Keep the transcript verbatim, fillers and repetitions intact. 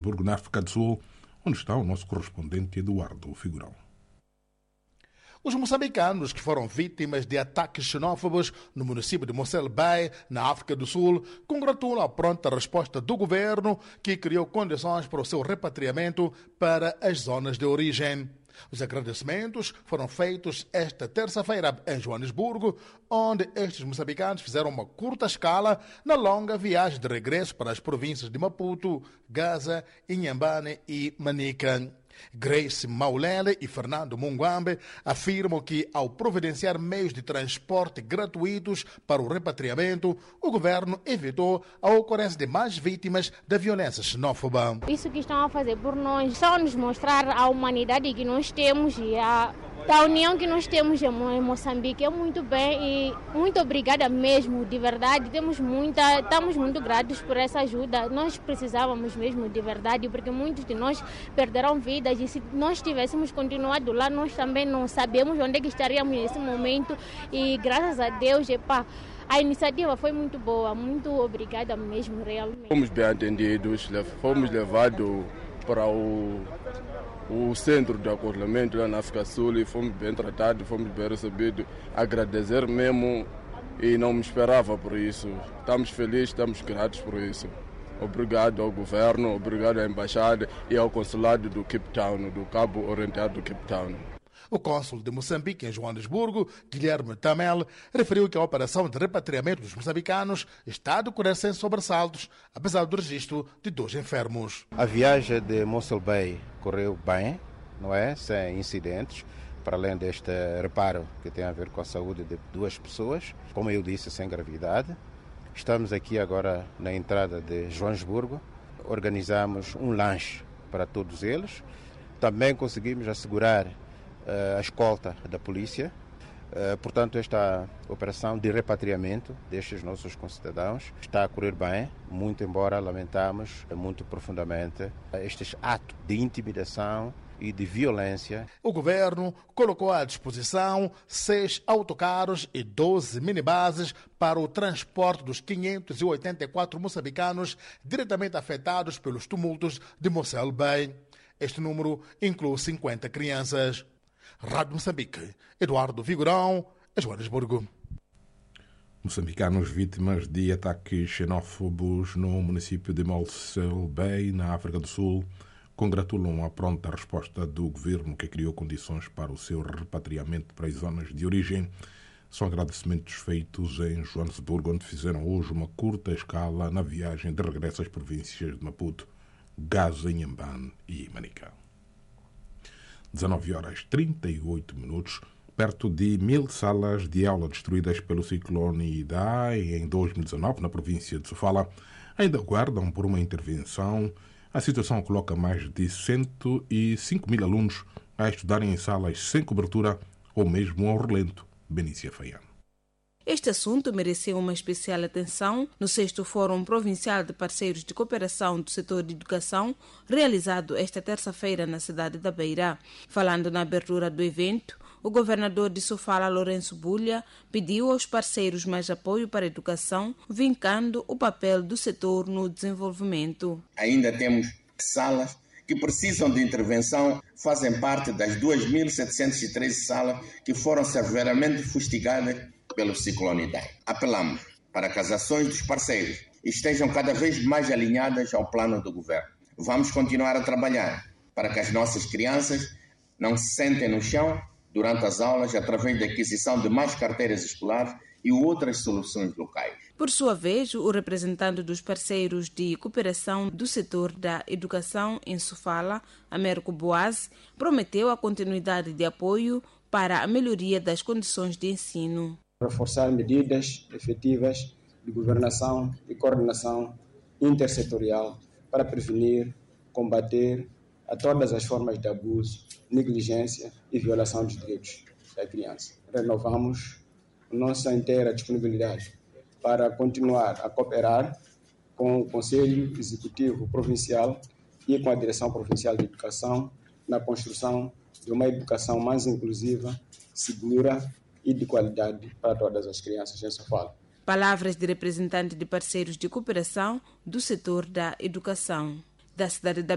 Joanesburgo, na África do Sul, onde está o nosso correspondente Eduardo Figurão. Os moçambicanos que foram vítimas de ataques xenófobos no município de Mossel Bay, na África do Sul, congratulam a pronta resposta do governo, que criou condições para o seu repatriamento para as zonas de origem. Os agradecimentos foram feitos esta terça-feira em Joanesburgo, onde estes moçambicanos fizeram uma curta escala na longa viagem de regresso para as províncias de Maputo, Gaza, Inhambane e Manica. Grace Maulele e Fernando Munguambe afirmam que, ao providenciar meios de transporte gratuitos para o repatriamento, o governo evitou a ocorrência de mais vítimas da violência xenófoba. Isso que estão a fazer por nós, só nos mostrar a humanidade que nós temos e a, a união que nós temos em Moçambique. É muito bem e muito obrigada mesmo, de verdade. Temos muita, estamos muito gratos por essa ajuda. Nós precisávamos mesmo de verdade, porque muitos de nós perderam vidas. E se nós tivéssemos continuado lá, nós também não sabemos onde é que estaríamos nesse momento. E graças a Deus, epa, a iniciativa foi muito boa. Muito obrigada mesmo, realmente. Fomos bem atendidos, fomos levados para o, o centro de acolhimento lá na África do Sul e fomos bem tratados, fomos bem recebidos. Agradecer mesmo, e não me esperava por isso. Estamos felizes, estamos gratos por isso. Obrigado ao governo, obrigado à embaixada e ao consulado do Cape Town, do Cabo Oriental do Cape Town. O cônsul de Moçambique em Joanesburgo, Guilherme Tamel, referiu que a operação de repatriamento dos moçambicanos está a decorrer sem sobressaltos, apesar do registro de dois enfermos. A viagem de Mossel Bay correu bem, não é? Sem incidentes, para além deste reparo que tem a ver com a saúde de duas pessoas, como eu disse, sem gravidade. Estamos aqui agora na entrada de Joanesburgo, organizamos um lanche para todos eles. Também conseguimos assegurar uh, a escolta da polícia. Uh, portanto, esta operação de repatriamento destes nossos concidadãos está a correr bem, muito embora lamentamos muito profundamente estes atos de intimidação e de violência. O governo colocou à disposição seis autocarros e doze minibuses para o transporte dos quinhentos e oitenta e quatro moçambicanos diretamente afetados pelos tumultos de Mossel Bay. Este número inclui cinquenta crianças. Rádio Moçambique, Eduardo Figurão, Joanesburgo. Moçambicanos vítimas de ataques xenófobos no município de Mossel Bay, na África do Sul, congratulam a pronta resposta do governo, que criou condições para o seu repatriamento para as zonas de origem. São agradecimentos feitos em Joanesburgo, onde fizeram hoje uma curta escala na viagem de regresso às províncias de Maputo, Gaza, Inhambane e Manica. dezanove horas e trinta e oito minutos, perto de mil salas de aula destruídas pelo ciclone Idai em dois mil e dezanove na província de Sofala ainda aguardam por uma intervenção. A situação coloca mais de cento e cinco mil alunos a estudarem em salas sem cobertura ou mesmo ao relento. Benícia Faiano. Este assunto mereceu uma especial atenção no sexto Fórum Provincial de Parceiros de Cooperação do Setor de Educação, realizado esta terça-feira na cidade da Beira. Falando na abertura do evento, o governador de Sofala, Lourenço Bulha, pediu aos parceiros mais apoio para a educação, vincando o papel do setor no desenvolvimento. Ainda temos salas que precisam de intervenção, fazem parte das duas mil setecentas e treze salas que foram severamente fustigadas pelo ciclone Idai. Apelamos para que as ações dos parceiros estejam cada vez mais alinhadas ao plano do governo. Vamos continuar a trabalhar para que as nossas crianças não se sentem no chão durante as aulas, através da aquisição de mais carteiras escolares e outras soluções locais. Por sua vez, o representante dos parceiros de cooperação do setor da educação em Sofala, Américo Boaz, prometeu a continuidade de apoio para a melhoria das condições de ensino. Reforçar medidas efetivas de governação e coordenação intersetorial para prevenir, combater a todas as formas de abuso, negligência e violação dos direitos da criança. Renovamos nossa inteira disponibilidade para continuar a cooperar com o Conselho Executivo Provincial e com a Direção Provincial de Educação na construção de uma educação mais inclusiva, segura e de qualidade para todas as crianças em Sofala. Palavras de representante de parceiros de cooperação do setor da educação da cidade da